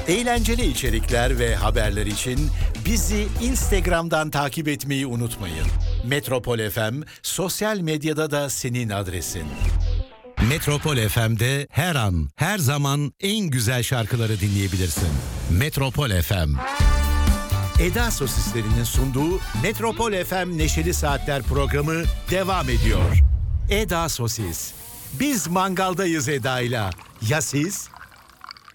Eğlenceli içerikler ve haberler için bizi Instagram'dan takip etmeyi unutmayın. Metropol FM sosyal medyada da senin adresin. Metropol FM'de her an, her zaman en güzel şarkıları dinleyebilirsin. Metropol FM. Eda Sosislerinin sunduğu Metropol FM Neşeli Saatler programı devam ediyor. Eda Sosis. Biz mangaldayız Eda'yla. Ya siz?